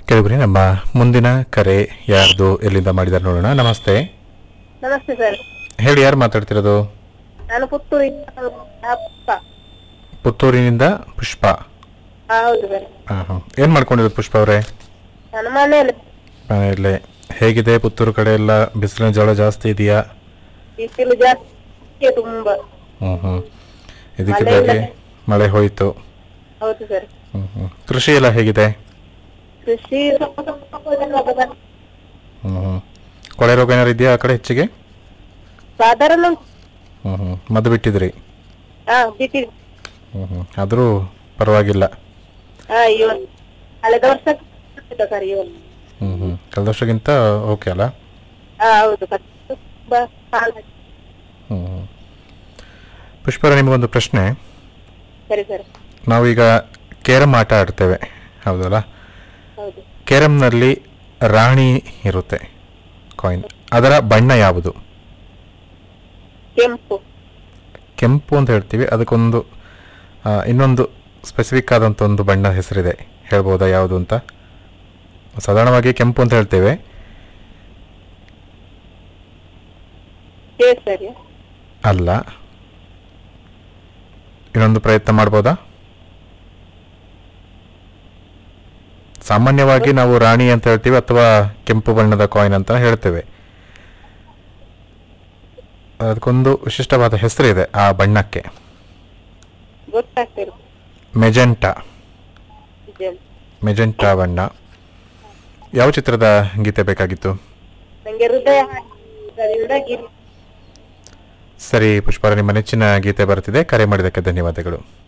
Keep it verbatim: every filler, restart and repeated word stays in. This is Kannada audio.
ಕೇಳಿದ್ರಿ. ನಮ್ಮ ಮುಂದಿನ ಕರೆ ಯಾರ್ದು ಎಲ್ಲಿಂದ ಮಾಡಿದಾರೆ ನೋಡೋಣ. ನಮಸ್ತೆ. ನಮಸ್ತೆ ಸರ್. ಹೇಳಿ, ಯಾರು ಮಾತಾಡ್ತಿರೋದು? ನಾನು ಪುತ್ತೂರಿಂದ ಪುಷ್ಪ. ಪುತ್ತೂರಿನಿಂದ ಪುಷ್ಪ. ಹಾ, ಹೌದು ಸರ್. ಹಾಂ ಹಾಂ ಏನು ಮಾಡ್ಕೊಂಡಿರೋದು ಪುಷ್ಪ ಅವರೇ? ನಾನು ಮನೆಯಲ್ಲಿ. ಮನೆಯಲ್ಲೇ. ಹೇಗಿದೆ ಪುತ್ತೂರು ಕಡೆ ಎಲ್ಲ? ಬಿಸಿಲಿನ ಜಳ ಜಾಸ್ತಿ ಇದೆಯಾ? ಬಿಸಿಲು ಜಾಸ್ತಿ ತುಂಬಾ. ಹ್ಞೂ ಹ್ಞೂ ಇದಕ್ಕಿದ್ದಾಗೆ ಮಳೆ ಹೋಯಿತು. ಹೌದು ಸರ್. ಹ್ಞೂ ಹ್ಞೂ ಕೃಷಿ ಎಲ್ಲ ಹೇಗಿದೆ? ಕೃಷಿ ಸ್ವಲ್ಪ ಸ್ವಲ್ಪ ಹ್ಞೂ ಹ್ಞೂ ಕೊಳೆ ರೋಗ ಏನಾರು ಇದೆಯಾ ಆ ಕಡೆ ಹೆಚ್ಚಿಗೆ? ಸಾಧಾರಣ ಉಂಟು. ಹ್ಞೂ ಹ್ಞೂ ಮದ್ದು ಬಿಟ್ಟಿದ್ರಿ? ಹಾ, ಬಿಟ್ಟಿ. ಹ್ಞೂ ಹ್ಞೂ ಆದರೂ ಪರವಾಗಿಲ್ಲ. ಹಾ, ಇವತ್ತು ಕಳೆದ ವರ್ಷ ಸರ್ ಇವತ್ತು. ಹ್ಞೂ ಹ್ಞೂ ಕಳೆದ ವರ್ಷಕ್ಕಿಂತ ಓಕೆ ಅಲ್ಲ? ಹಾ, ಹೌದು. ತುಂಬಾ ಹಾಳು. ಹ್ಞೂ ಹ್ಞೂ ಪುಷ್ಪರ, ನಿಮಗೊಂದು ಪ್ರಶ್ನೆ. ಸರಿ ಸರ್. ನಾವೀಗ ಕೇರಮ್ ಆಟ ಆಡ್ತೇವೆ, ಹೌದಲ್ಲ? ಹೌದು. ಕೇರಮ್ನಲ್ಲಿ ರಾಣಿ ಇರುತ್ತೆ ಕಾಯಿನ್, ಅದರ ಬಣ್ಣ ಯಾವುದು? ಕೆಂಪು. ಕೆಂಪು ಅಂತ ಹೇಳ್ತೀವಿ, ಅದಕ್ಕೊಂದು ಆ, ಇನ್ನೊಂದು ಸ್ಪೆಸಿಫಿಕ್ ಆದಂಥ ಒಂದು ಬಣ್ಣದ ಹೆಸರಿದೆ, ಹೇಳ್ಬೋದಾ ಯಾವುದು ಅಂತ? ಸಾಧಾರಣವಾಗಿ ಕೆಂಪು ಅಂತ ಹೇಳ್ತೇವೆ. ಕೇಸರಿ ಅಲ್ಲ, ಇನ್ನೊಂದು ಪ್ರಯತ್ನ ಮಾಡ್ಬೋದಾ? ಸಾಮಾನ್ಯವಾಗಿ ನಾವು ರಾಣಿ ಅಂತ ಹೇಳ್ತೀವಿ ಅಥವಾ ಕೆಂಪು ಬಣ್ಣದ ಕಾಯಿನ್ ಅಂತ ಹೇಳ್ತೇವೆ. ಅದಕ್ಕೊಂದು ವಿಶಿಷ್ಟವಾದ ಹೆಸರಿದೆ ಆ ಬಣ್ಣಕ್ಕೆ. ಗೊತ್ತಾಗ್ತಿಲ್ಲ. ಮೆಜೆಂಟಾ. ಮೆಜೆಂಟಾ ಬಣ್ಣ. ಯಾವ ಚಿತ್ರದ ಗೀತೆ ಬೇಕಾಗಿತ್ತು? ನಂಗೆ ಹೃದಯ ಹಾಡಿದ್ರಿಂದ ಗಿರಿ. ಸರಿ ಪುಷ್ಪಾರ, ನಿಮ್ಮ ನೆಚ್ಚಿನ ಗೀತೆ ಬರ್ತಿದೆ. ಕರೆ ಮಾಡಿದ್ದಕ್ಕೆ ಧನ್ಯವಾದಗಳು.